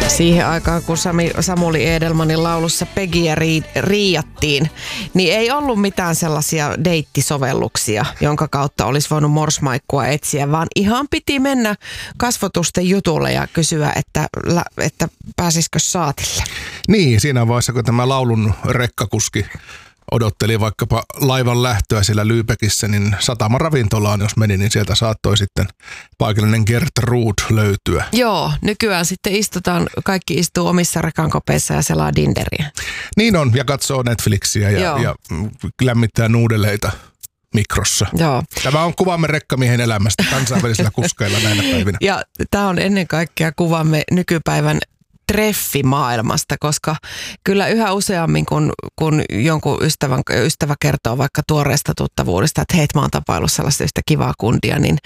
Siihen aikaan, kun Samuli Edelmanin laulussa Peggyä riiattiin, niin ei ollut mitään sellaisia deittisovelluksia, jonka kautta olisi voinut morsmaikkua etsiä, vaan ihan piti mennä kasvotusten jutulle ja kysyä, että pääsisikö saatille. Niin, siinä vaiheessa, kun tämä laulun rekkakuski odotteli vaikkapa laivan lähtöä siellä Lübeckissä, niin Sataman ravintolaan, jos meni, niin sieltä saattoi sitten paikallinen Gertrud löytyä. Joo, nykyään sitten kaikki istuu omissa rekankopeissa ja selaa Tinderiä. Niin on, ja katsoo Netflixiä ja lämmittää nuudeleita mikrossa. Joo. Tämä on kuvamme rekkamiehen elämästä kansainvälisillä kuskeilla näinä päivinä. Ja tämä on ennen kaikkea kuvamme nykypäivän treffimaailmasta, koska kyllä yhä useammin, kun jonkun ystävä kertoo vaikka tuoreesta tuttavuudesta, että hei, mä oon tapaillut sellaista yhtä kivaa kundia, niin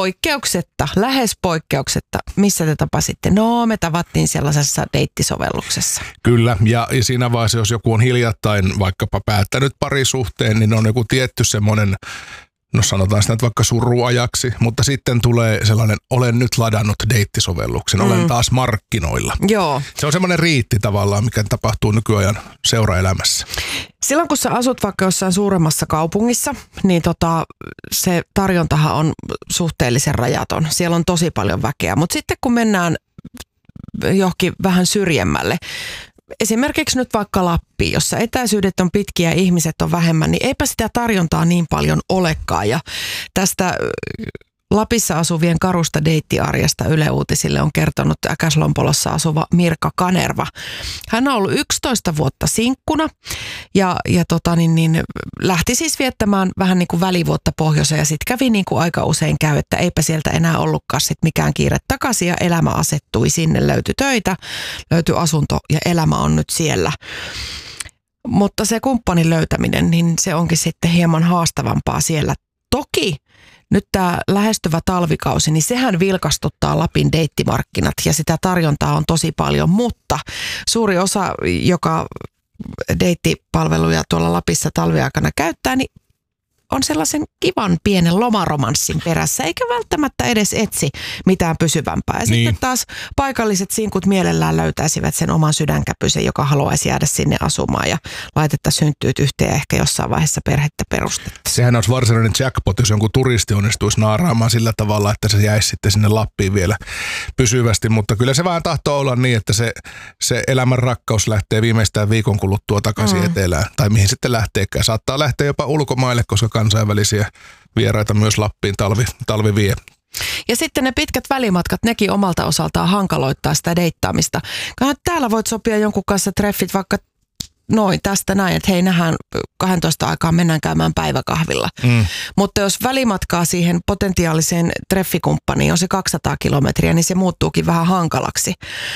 lähes poikkeuksetta, missä te tapasitte? No, me tavattiin sellaisessa deittisovelluksessa. Kyllä, ja siinä vaiheessa, jos joku on hiljattain vaikkapa päättänyt parisuhteen, niin on joku tietty semmoinen, no sanotaan sitä nyt vaikka suruajaksi, mutta sitten tulee sellainen, olen nyt ladannut deittisovelluksen, olen taas markkinoilla. Joo. Se on semmoinen riitti tavallaan, mikä tapahtuu nykyajan seuraelämässä. Silloin kun sä asut vaikka jossain suuremmassa kaupungissa, niin se tarjontahan on suhteellisen rajaton. Siellä on tosi paljon väkeä, mutta sitten kun mennään johonkin vähän syrjemmälle, esimerkiksi nyt vaikka Lappiin, jossa etäisyydet on pitkiä ja ihmiset on vähemmän, niin eipä sitä tarjontaa niin paljon olekaan. Ja tästä Lapissa asuvien karusta deittiarjesta Yle Uutisille on kertonut Äkäslompolossa asuva Mirka Kanerva. Hän on ollut 11 vuotta sinkkuna ja lähti siis viettämään vähän niin kuin välivuotta pohjoiseen ja sitten kävi niin kuin aika usein käy, että eipä sieltä enää ollutkaan sit mikään kiire takaisin ja elämä asettui sinne. Löytyi töitä, löytyi asunto ja elämä on nyt siellä. Mutta se kumppanin löytäminen, niin se onkin sitten hieman haastavampaa siellä. Toki nyt tämä lähestyvä talvikausi, niin sehän vilkastuttaa Lapin deittimarkkinat ja sitä tarjontaa on tosi paljon, mutta suuri osa, joka deittipalveluja tuolla Lapissa talviaikana käyttää, niin on sellaisen kivan pienen lomaromanssin perässä, eikä välttämättä edes etsi mitään pysyvämpää. Ja sitten taas paikalliset sinkut mielellään löytäisivät sen oman sydänkäpysen, joka haluaisi jäädä sinne asumaan ja laitettaisiin synttyyt yhteen ja ehkä jossain vaiheessa perhettä perustettaisiin. Sehän olisi varsinainen jackpot, jos jonkun turisti onnistuisi naaraamaan sillä tavalla, että se jäisi sitten sinne Lappiin vielä pysyvästi, mutta kyllä se vähän tahtoo olla niin, että se elämän rakkaus lähtee viimeistään viikon kuluttua takaisin etelään, tai mihin sitten lähteekään. Saattaa lähteä jopa ulkomaille, koska kansainvälisiä vieraita myös Lappiin talvi vie. Ja sitten ne pitkät välimatkat, nekin omalta osaltaan hankaloittaa sitä deittaamista. Täällä voit sopia jonkun kanssa treffit vaikka noin tästä näin, että hei, nähdään 12 aikaa, mennään käymään päiväkahvilla. Mutta jos välimatkaa siihen potentiaaliseen treffikumppaniin on se 200 kilometriä, niin se muuttuukin vähän hankalaksi.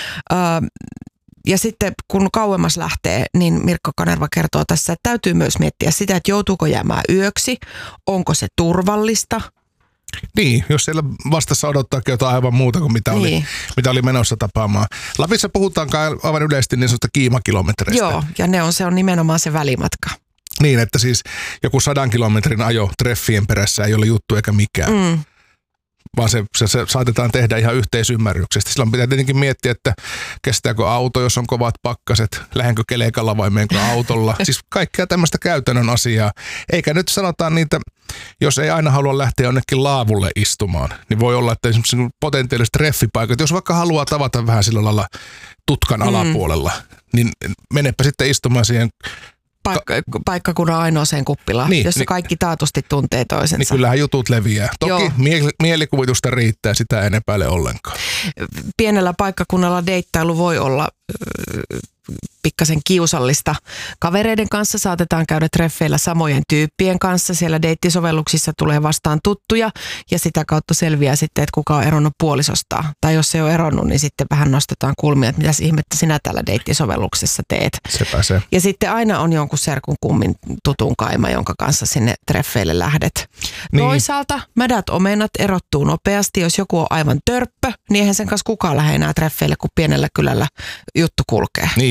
Ja sitten kun kauemmas lähtee, niin Mirkka Kanerva kertoo tässä, että täytyy myös miettiä sitä, että joutuuko jäämään yöksi, onko se turvallista. Niin, jos siellä vastassa odottaakin jotain aivan muuta kuin mitä oli menossa tapaamaan. Lapissa puhutaan aivan yleisesti niin sanotusta kiimakilometreistä. Joo, ja se on nimenomaan se välimatka. Niin, että siis joku 100 kilometrin ajo treffien perässä ei ole juttu eikä mikään. Vaan se saatetaan tehdä ihan yhteisymmärryksestä. Silloin pitää tietenkin miettiä, että kestääkö auto, jos on kovat pakkaset, lähdenkö keleikalla vai menenkö autolla. Siis kaikkea tämmöistä käytännön asiaa. Eikä nyt sanotaan niitä, jos ei aina halua lähteä jonnekin laavulle istumaan, niin voi olla, että esimerkiksi potentiaaliset treffipaikat, jos vaikka haluaa tavata vähän sillä lailla tutkan alapuolella, niin menepä sitten istumaan siihen paikkakunnan ainoaseen kuppilaan, jossa kaikki taatusti tuntee toisensa. Niin kyllähän jutut leviää. Toki mielikuvitusta riittää, sitä en epäile ollenkaan. Pienellä paikkakunnalla deittailu voi olla pikkasen kiusallista. Kavereiden kanssa saatetaan käydä treffeillä samojen tyyppien kanssa. Siellä deittisovelluksissa tulee vastaan tuttuja ja sitä kautta selviää sitten, että kuka on eronnut puolisostaan. Tai jos se on eronnut, niin sitten vähän nostetaan kulmia, että mitäs ihmettä sinä täällä deittisovelluksessa teet. Sepä se. Ja sitten aina on jonkun serkun kummin tutun kaima, jonka kanssa sinne treffeille lähdet. Niin. Toisaalta mädät omenat erottuu nopeasti. Jos joku on aivan törppö, niin eihän sen kanssa kukaan lähde enää treffeille, kun pienellä kylällä juttu kulkee. Niin, jos juttu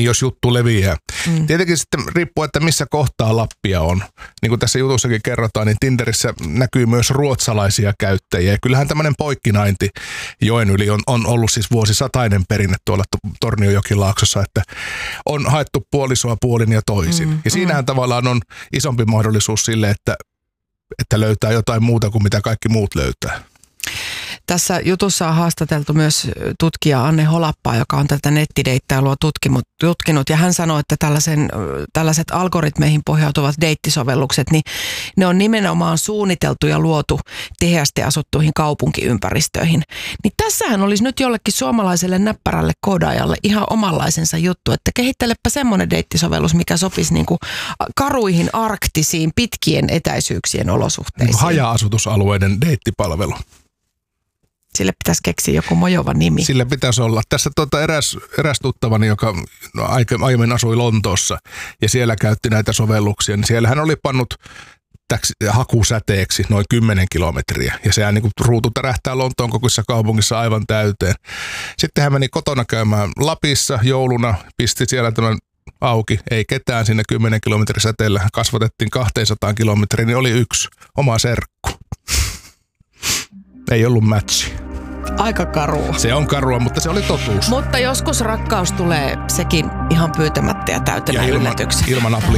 juttu leviää. Tietenkin sitten riippuu, että missä kohtaa Lappia on. Niin kuin tässä jutussakin kerrotaan, niin Tinderissä näkyy myös ruotsalaisia käyttäjiä. Ja kyllähän tämmöinen poikkinainti joen yli on ollut siis vuosisatainen perinne tuolla Tornionjokilaaksossa, että on haettu puolisoa puolin ja toisin. Ja siinähän tavallaan on isompi mahdollisuus sille, että löytää jotain muuta kuin mitä kaikki muut löytää. Tässä jutussa on haastateltu myös tutkija Anne Holappaa, joka on tätä nettideittailua tutkinut. Ja hän sanoi, että tällaiset algoritmeihin pohjautuvat deittisovellukset, niin ne on nimenomaan suunniteltu ja luotu tiheästi asuttuihin kaupunkiympäristöihin. Niin tässähän olisi nyt jollekin suomalaiselle näppärälle koodaajalle ihan omanlaisensa juttu, että kehittelepä semmoinen deittisovellus, mikä sopisi niin kuin karuihin, arktisiin, pitkien etäisyyksien olosuhteisiin. Haja-asutusalueiden deittipalvelu. Sille pitäisi keksiä joku mojova nimi. Sille pitäisi olla. Tässä eräs tuttavani, joka aiemmin asui Lontoossa ja siellä käytti näitä sovelluksia, niin siellä hän oli pannut hakusäteeksi noin 10 kilometriä. Ja sehän niin kuin ruutu tärähtää Lontoon kokoisessa kaupungissa aivan täyteen. Sitten hän meni kotona käymään Lapissa jouluna, pisti siellä tämän auki, ei ketään siinä 10 kilometrin säteellä. Kasvatettiin 200 kilometriä, niin oli yksi oma serkku. Ei ollut matchi. Aika karua. Se on karua, mutta se oli totuus. Mutta joskus rakkaus tulee sekin ihan pyytämättä ja täytenä yllätyksiä. Ilman